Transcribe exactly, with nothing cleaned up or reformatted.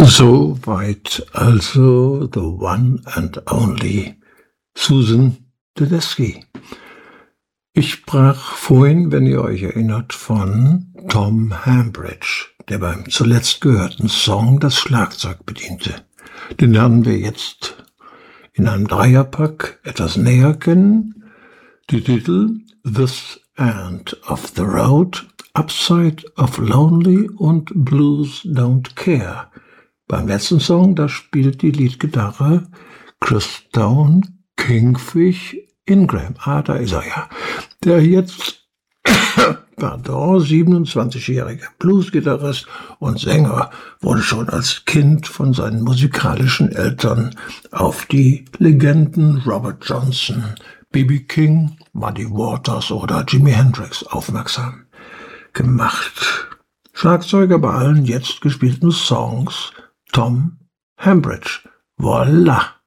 Soweit also the one and only Susan Tedeschi. Ich sprach vorhin, wenn ihr euch erinnert, von Tom Hambridge, der beim zuletzt gehörten Song das Schlagzeug bediente. Den lernen wir jetzt in einem Dreierpack etwas näher kennen. Die Titel This End of the Road, Upside of Lonely und Blues Don't Care. Beim letzten Song, da spielt die Leadgitarre Chris Stone, Kingfish Ingram. Ah, da ist er ja. Der jetzt, pardon, siebenundzwanzigjährige Bluesgitarrist und Sänger wurde schon als Kind von seinen musikalischen Eltern auf die Legenden Robert Johnson, B B King, Muddy Waters oder Jimi Hendrix aufmerksam gemacht. Schlagzeuger bei allen jetzt gespielten Songs Tom Hambridge. Voila!